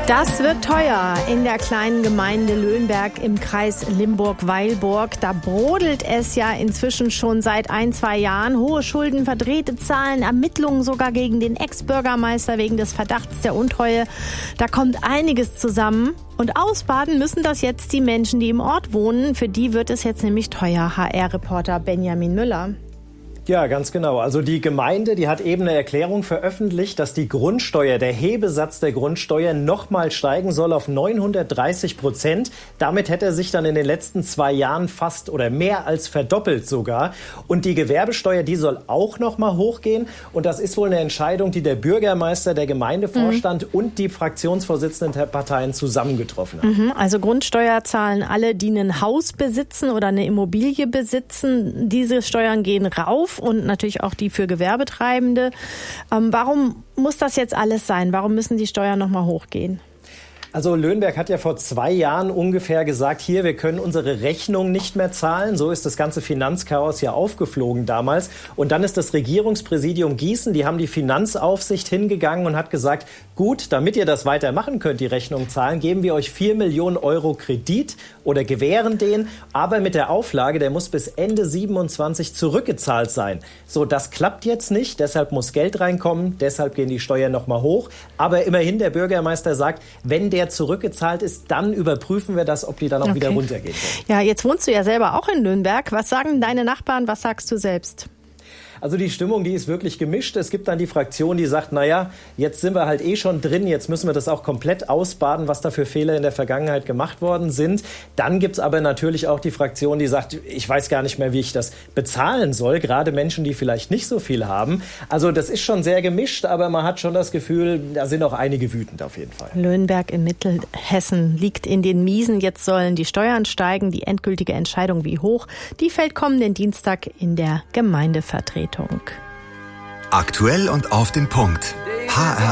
Das wird teuer in der kleinen Gemeinde Löhnberg im Kreis Limburg-Weilburg. Da brodelt es ja inzwischen schon seit 1-2 Jahren. Hohe Schulden, verdrehte Zahlen, Ermittlungen sogar gegen den Ex-Bürgermeister wegen des Verdachts der Untreue. Da kommt einiges zusammen. Und ausbaden müssen das jetzt die Menschen, die im Ort wohnen. Für die wird es jetzt nämlich teuer. HR-Reporter Benjamin Müller. Ja, ganz genau. Also die Gemeinde, die hat eben eine Erklärung veröffentlicht, dass die Grundsteuer, der Hebesatz der Grundsteuer nochmal steigen soll auf 930%. Damit hätte er sich dann in den letzten 2 Jahren fast oder mehr als verdoppelt sogar. Und die Gewerbesteuer, die soll auch nochmal hochgehen. Und das ist wohl eine Entscheidung, die der Bürgermeister, der Gemeindevorstand und die Fraktionsvorsitzenden der Parteien zusammengetroffen haben. Also Grundsteuer zahlen alle, die ein Haus besitzen oder eine Immobilie besitzen. Diese Steuern gehen rauf. Und natürlich auch die für Gewerbetreibende. Warum muss das jetzt alles sein? Warum müssen die Steuern nochmal hochgehen? Also Löhnberg hat ja vor 2 Jahren ungefähr gesagt, hier, wir können unsere Rechnung nicht mehr zahlen. So ist das ganze Finanzchaos ja aufgeflogen damals. Und dann ist das Regierungspräsidium Gießen, die haben die Finanzaufsicht hingegangen und hat gesagt, gut, damit ihr das weitermachen könnt, die Rechnung zahlen, geben wir euch 4 Millionen Euro Kredit oder gewähren den, aber mit der Auflage, der muss bis Ende 27 zurückgezahlt sein. So, das klappt jetzt nicht, deshalb muss Geld reinkommen, deshalb gehen die Steuern nochmal hoch. Aber immerhin, der Bürgermeister sagt, wenn der zurückgezahlt ist, dann überprüfen wir das, ob die dann auch wieder runtergehen können. Ja, jetzt wohnst du ja selber auch in Löhnberg. Was sagen deine Nachbarn, was sagst du selbst? Also die Stimmung, die ist wirklich gemischt. Es gibt dann die Fraktion, die sagt, naja, jetzt sind wir halt schon drin, jetzt müssen wir das auch komplett ausbaden, was da für Fehler in der Vergangenheit gemacht worden sind. Dann gibt's aber natürlich auch die Fraktion, die sagt, ich weiß gar nicht mehr, wie ich das bezahlen soll, gerade Menschen, die vielleicht nicht so viel haben. Also das ist schon sehr gemischt, aber man hat schon das Gefühl, da sind auch einige wütend auf jeden Fall. Löhnberg in Mittelhessen liegt in den Miesen. Jetzt sollen die Steuern steigen. Die endgültige Entscheidung, wie hoch, die fällt kommenden Dienstag in der Gemeindevertretung. Aktuell und auf den Punkt. HR